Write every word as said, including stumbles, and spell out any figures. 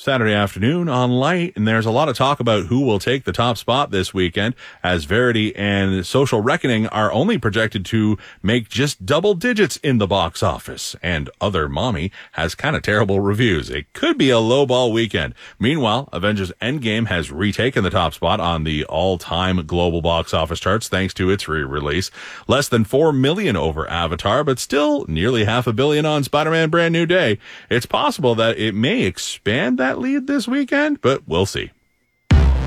Saturday afternoon on Light, and there's a lot of talk about who will take the top spot this weekend, as Verity and Social Reckoning are only projected to make just double digits in the box office, and Other Mommy has kind of terrible reviews. It could be a lowball weekend. Meanwhile, Avengers Endgame has retaken the top spot on the all-time global box office charts thanks to its re-release. Less than four million over Avatar, but still nearly half a billion on Spider-Man Brand New Day. It's possible that it may expand that lead this weekend, but we'll see.